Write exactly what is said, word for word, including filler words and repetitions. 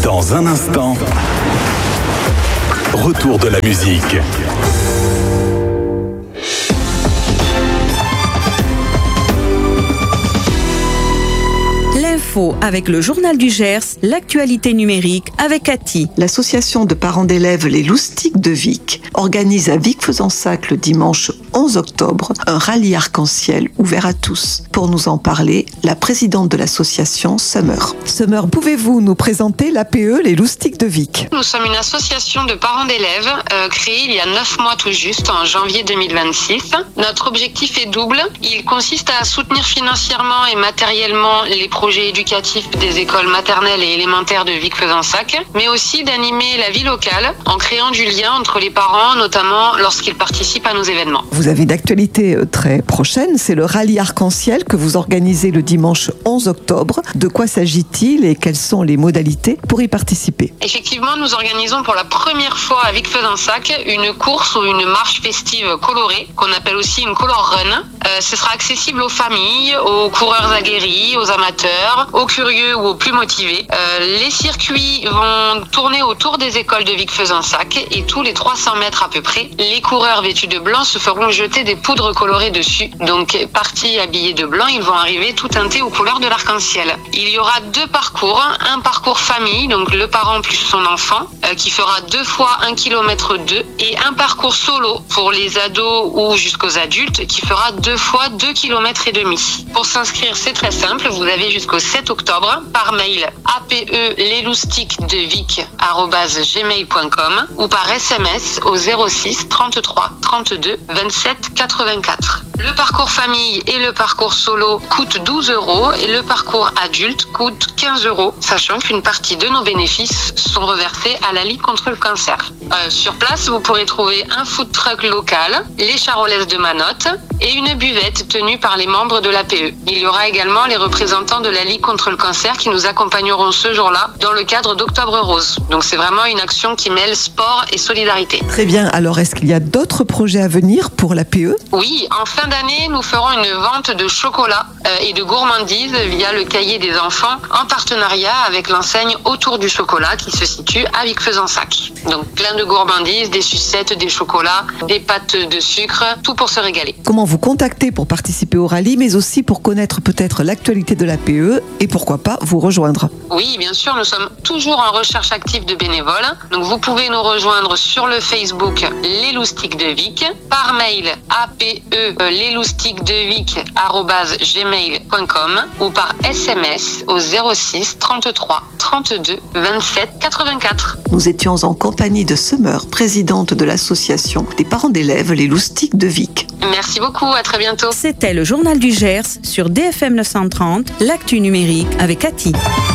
Dans un instant, retour de la musique. L'info avec le journal du Gers, l'actualité numérique avec Cathy. L'association de parents d'élèves Les Loustics de Vic organise à Vic-Fezensac le dimanche onze octobre un rallye arc-en-ciel ouvert à tous. Pour nous en parler, la présidente de l'association, Summer. Summer, pouvez-vous nous présenter l'A P E Les Loustics de Vic? Nous sommes une association de parents d'élèves euh, créée il y a neuf mois tout juste, en janvier deux mille vingt-six. Notre objectif est double. Il consiste à soutenir financièrement et matériellement les projets éducatifs des écoles maternelles et élémentaires de Vic-Fezensac, mais aussi d'animer la vie locale en créant du lien entre les parents, notamment lorsqu'ils participent à nos événements. Vous avez une actualité très prochaine, c'est le rallye arc-en-ciel que vous organisez le dimanche onze octobre. De quoi s'agit-il et quelles sont les modalités pour y participer? Effectivement, nous organisons pour la première fois à Vic-Fezensac une course ou une marche festive colorée, qu'on appelle aussi une color run. Euh, ce sera accessible aux familles, aux coureurs aguerris, aux amateurs, aux curieux ou aux plus motivés. Euh, les circuits vont tourner autour des écoles de Vic-Fezensac et tous les trois cents mètres à peu près, les coureurs vêtus de blanc se feront jeter des poudres colorées dessus. Donc, partis habillés de blanc, ils vont arriver tout teintés aux couleurs de l'arc-en-ciel. Il y aura deux parcours, un parcours famille, donc le parent plus son enfant, euh, qui fera deux fois un kilomètre deux, et un parcours solo pour les ados ou jusqu'aux adultes, qui fera deux fois deux kilomètres et demi. Pour s'inscrire, c'est très simple, vous avez jusqu'au sept octobre par mail ape lesloustics de vic arobase gmail point com ou par S M S au zéro six trente-trois trente-deux vingt-sept quatre-vingt-quatre. Le parcours famille et le parcours solo coûtent douze euros et le parcours adulte coûte quinze euros, sachant qu'une partie de nos bénéfices sont reversés à la Ligue contre le cancer. Euh, sur place, vous pourrez trouver un food truck local, les charolaises de Manotte et une buvette tenue par les membres de l'A P E. Il y aura également les représentants de la Ligue contre le cancer qui nous accompagneront ce jour-là dans le cadre d'Octobre Rose. Donc c'est vraiment une action qui mêle sport et solidarité. Très bien, alors est-ce qu'il y a d'autres projets à venir pour l'A P E? Oui, en fin d'année, nous ferons une vente de chocolat euh, et de gourmandises via le cahier des enfants en partenariat avec l'enseigne Autour du chocolat qui se situe à Vic-Fezensac. Donc plein de gourmandises, des sucettes, des chocolats, des pâtes de sucre, tout pour se régaler. Comment vous contacter pour participer au rallye, mais aussi pour connaître peut-être l'actualité de l'A P E et pourquoi pas vous rejoindre? Oui, bien sûr, nous sommes toujours en recherche active de bénévoles. Donc vous pouvez nous rejoindre sur le Facebook Les Loustics de Vic, par mail ape lesloustics de vic arobase gmail point com ou par S M S au zéro six trente-trois trente-deux vingt-sept quatre-vingt-quatre. Nous étions en compagnie de Summer, présidente de l'association des parents d'élèves Les Loustics de Vic. Merci beaucoup, à très bientôt. C'était le journal du Gers sur D F M neuf cent trente, l'actu numérique avec Cathy.